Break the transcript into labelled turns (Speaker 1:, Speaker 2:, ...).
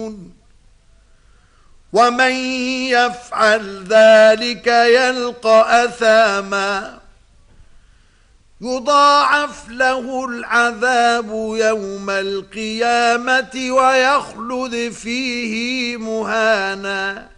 Speaker 1: يعلمون ومن يفعل ذلك يلقى أثاما يضاعف له العذاب يوم القيامة ويخلد فيه مهانا